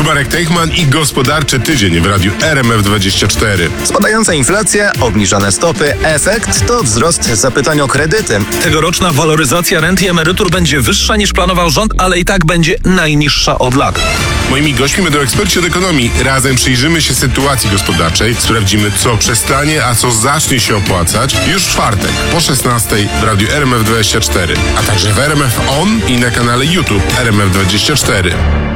Tu Marek Teichman i gospodarczy tydzień w radiu RMF24. Spadająca inflacja, obniżone stopy, efekt to wzrost zapytań o kredyty. Tegoroczna waloryzacja rent i emerytur będzie wyższa niż planował rząd, ale i tak będzie najniższa od lat. Moimi gośćmi będą eksperci od ekonomii. Razem przyjrzymy się sytuacji gospodarczej, sprawdzimy, co przestanie, a co zacznie się opłacać już w czwartek po 16 w radiu RMF24, a także w RMF On i na kanale YouTube RMF24.